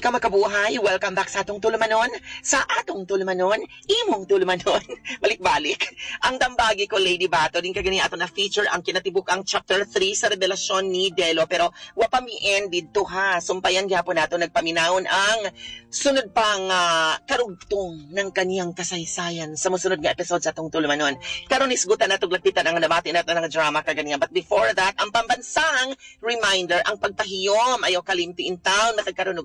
Kamakabuhay, welcome back sa atong tulumanon. Sa atong tulumanon, imong tulumanon. Balik-balik. Ang dambagi ko, Lady Bato, din kagani ato na feature ang kinatibuk ang chapter 3 sa revelasyon ni Delo. Pero wapami-end dito ha. Sumpayan gyapon nato nagpaminahon ang sunod pang karugtong ng kaniyang kasaysayan sa musunod nga episode sa atong tulumanon. Karon isgutan nato glagpitan ang nabati nato ng drama kaganiya. But before that, ang pambansang reminder, ang pagpahiyom ayaw kalimti in town, nakagkaroon